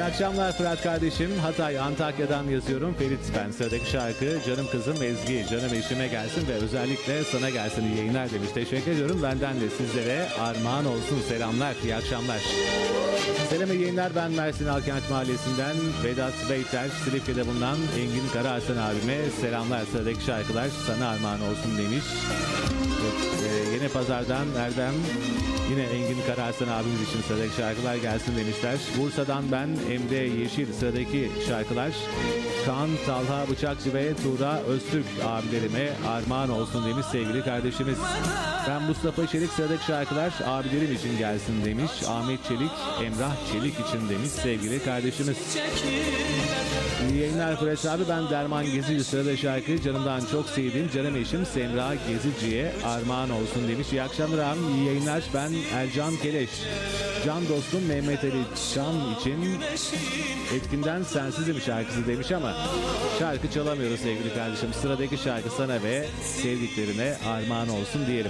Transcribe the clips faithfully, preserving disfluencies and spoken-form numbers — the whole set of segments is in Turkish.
akşamlar Fırat kardeşim. Hatay, Antakya'dan yazıyorum. Ferit ben. Sıradaki şarkı Canım Kızım Ezgi. Canım eşime gelsin ve özellikle sana gelsin. İyi yayınlar demiş. Teşekkür ediyorum. Benden de sizlere armağan olsun. Selamlar. İyi akşamlar. Selam iyi yayınlar. Ben Mersin Alkent Mahallesi'nden Vedat Beyter. Silifke'de bulunan Engin Karahasan abime selamlar. Sıradaki şarkılar sana armağan olsun demiş. Evet, e, Yeni Pazar'dan Erdem. Yine Engin Karahasan abimiz için sıradaki şarkılar gelsin demişler. Bursa'dan ben Emre Yeşil. Sıradaki şarkılar Kaan Talha Bıçakçı ve Tuğra Öztürk abilerime armağan olsun demiş sevgili kardeşimiz. Ben Mustafa Çelik sıradaki şarkılar abilerim için gelsin demiş. Ahmet Çelik, Emrah Çelik için demiş sevgili kardeşimiz. İyi yayınlar Fırat abi, ben Derman Gezici sırada şarkı canımdan çok sevdiğim canım eşim Semra Gezici'ye armağan olsun demiş. İyi akşamlar abi, iyi yayınlar. Ben Ercan Keleş. Can dostum Mehmet Ali Can için Etkinden Sensizim şarkısı demiş ama şarkı çalamıyoruz sevgili kardeşim. Sıradaki şarkı sana ve sevdiklerine armağan olsun diyelim.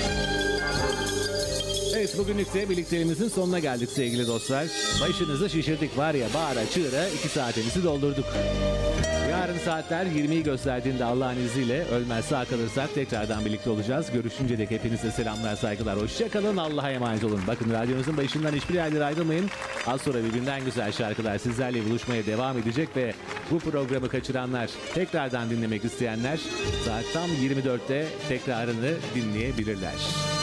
Evet, bugünlük de birlikteliğimizin sonuna geldik sevgili dostlar. Başınızı şişirdik var ya, bağıra çığıra iki saatimizi doldurduk. Yarın saatler yirmiyi gösterdiğinde Allah'ın izniyle ölmez sağ kalırsak tekrardan birlikte olacağız. Görüşünce dek hepinize selamlar, saygılar. Hoşçakalın, Allah'a emanet olun. Bakın, radyonuzun başından hiçbir yerlere ayrılmayın. Az sonra birbirinden güzel şarkılar sizlerle buluşmaya devam edecek ve bu programı kaçıranlar, tekrardan dinlemek isteyenler saat tam yirmi dörtte tekrarını dinleyebilirler.